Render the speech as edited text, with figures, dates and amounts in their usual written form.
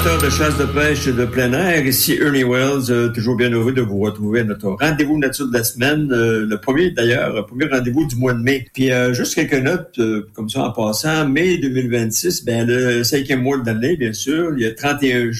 amateurs de chasse, de pêche et de plein air, ici Ernie Wells, toujours bien heureux de vous retrouver à notre rendez-vous nature de la semaine, le premier rendez-vous du mois de mai. Puis juste quelques notes, comme ça en passant, mai 2026, le 5e mois de l'année, bien sûr, il y a 31 jours.